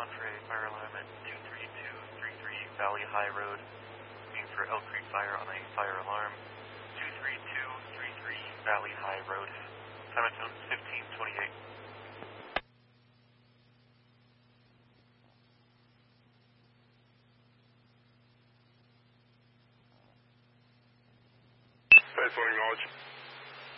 on for a fire alarm at 23233 Valley High Road. Looking for Elk Creek Fire on a fire alarm. 23233 Valley High Road. Time zone 1528. Phone acknowledged.